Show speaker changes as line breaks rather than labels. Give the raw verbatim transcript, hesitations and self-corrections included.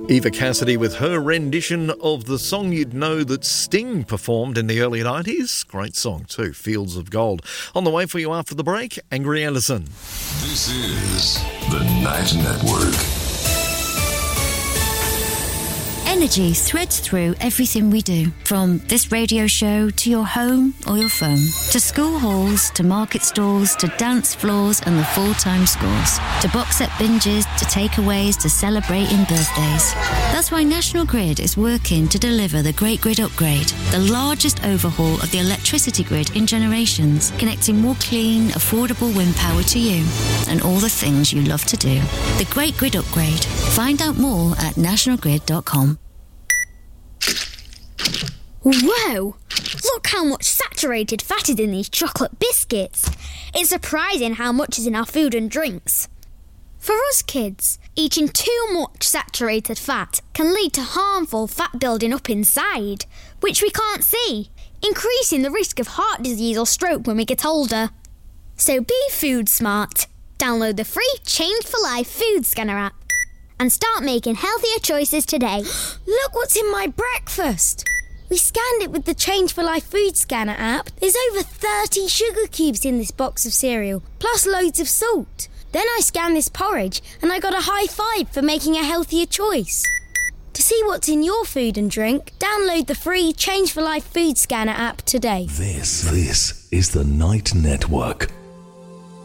Eva Cassidy with her rendition of the song you'd know that Sting performed in the early nineties. Great song too, Fields of Gold. On the way for you after the break, Angry Anderson.
This is the Night Network.
Energy threads through everything we do, from this radio show to your home or your phone, to school halls, to market stalls, to dance floors and the full-time scores, to box set binges, to takeaways, to celebrating birthdays. That's why National Grid is working to deliver the Great Grid Upgrade, the largest overhaul of the electricity grid in generations, connecting more clean, affordable wind power to you and all the things you love to do. The Great Grid Upgrade. Find out more at national grid dot com.
Whoa! Look how much saturated fat is in these chocolate biscuits. It's surprising how much is in our food and drinks. For us kids, eating too much saturated fat can lead to harmful fat building up inside, which we can't see, increasing the risk of heart disease or stroke when we get older. So be food smart. Download the free Change for Life food scanner app and start making healthier choices today.
Look what's in my breakfast! We scanned it with the Change for Life food scanner app. There's over thirty sugar cubes in this box of cereal, plus loads of salt. Then I scanned this porridge and I got a high five for making a healthier choice. To see what's in your food and drink, download the free Change for Life food scanner app today.
This, this is the Night Network.